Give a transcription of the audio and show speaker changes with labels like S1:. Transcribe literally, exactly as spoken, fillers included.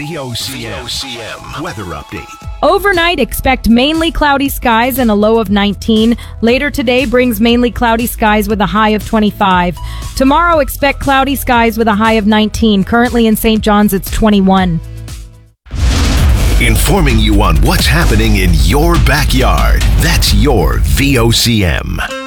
S1: V O C M weather update.
S2: Overnight, expect mainly cloudy skies and a low of nineteen. Later today brings mainly cloudy skies with a high of twenty-five. Tomorrow, expect cloudy skies with a high of nineteen. Currently in Saint John's, it's twenty-one.
S1: Informing you on what's happening in your backyard. That's your V O C M.